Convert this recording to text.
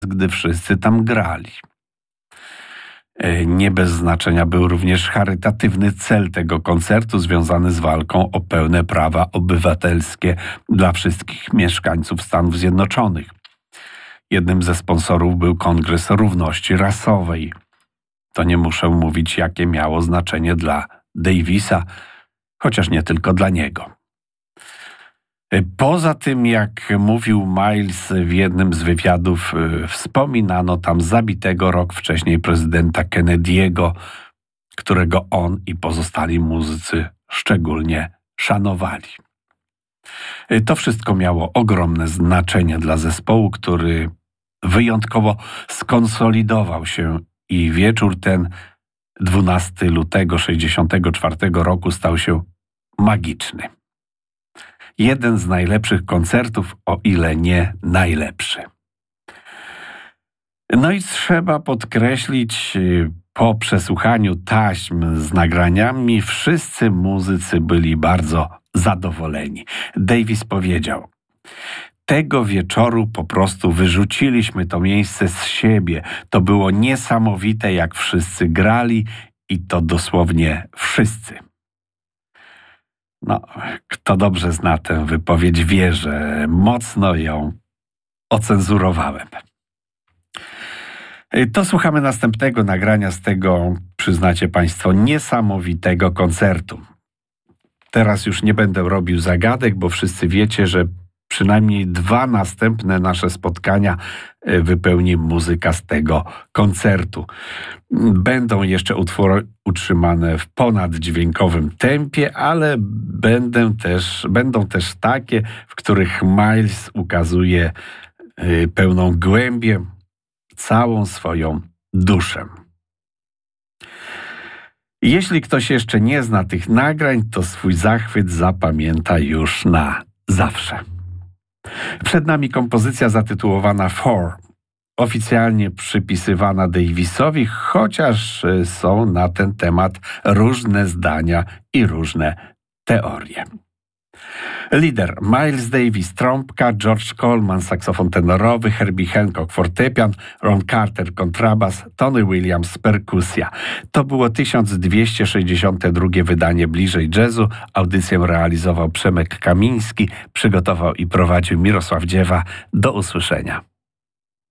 gdy wszyscy tam grali. Nie bez znaczenia był również charytatywny cel tego koncertu związany z walką o pełne prawa obywatelskie dla wszystkich mieszkańców Stanów Zjednoczonych. Jednym ze sponsorów był Kongres Równości Rasowej. To nie muszę mówić, jakie miało znaczenie dla Davisa, chociaż nie tylko dla niego. Poza tym, jak mówił Miles w jednym z wywiadów, wspominano tam zabitego rok wcześniej prezydenta Kennedy'ego, którego on i pozostali muzycy szczególnie szanowali. To wszystko miało ogromne znaczenie dla zespołu, który wyjątkowo skonsolidował się i wieczór ten 12 lutego 1964 roku stał się magiczny. Jeden z najlepszych koncertów, o ile nie najlepszy. No i trzeba podkreślić, po przesłuchaniu taśm z nagraniami wszyscy muzycy byli bardzo zadowoleni. Davis powiedział: tego wieczoru po prostu wyrzuciliśmy to miejsce z siebie. To było niesamowite, jak wszyscy grali i to dosłownie wszyscy. No, kto dobrze zna tę wypowiedź, wie, że mocno ją ocenzurowałem. To słuchamy następnego nagrania z tego, przyznacie Państwo, niesamowitego koncertu. Teraz już nie będę robił zagadek, bo wszyscy wiecie, że przynajmniej 2 następne nasze spotkania wypełni muzyka z tego koncertu. Będą jeszcze utwory utrzymane w ponaddźwiękowym tempie, ale będą też takie, w których Miles ukazuje pełną głębię, całą swoją duszę. Jeśli ktoś jeszcze nie zna tych nagrań, to swój zachwyt zapamięta już na zawsze. Przed nami kompozycja zatytułowana Four, oficjalnie przypisywana Davisowi, chociaż są na ten temat różne zdania i różne teorie. Lider Miles Davis trąbka, George Coleman saksofon tenorowy, Herbie Hancock fortepian, Ron Carter kontrabas, Tony Williams perkusja. To było 1262 wydanie Bliżej Jazzu. Audycję realizował Przemek Kamiński, przygotował i prowadził Mirosław Dziewa. Do usłyszenia.